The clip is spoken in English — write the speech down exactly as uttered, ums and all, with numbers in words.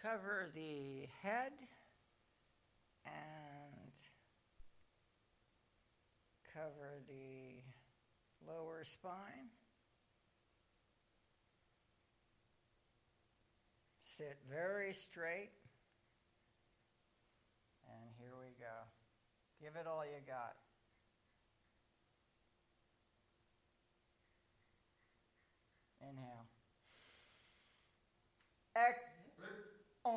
cover the head and cover the lower spine. Sit very straight. And here we go. Give it all you got. Inhale.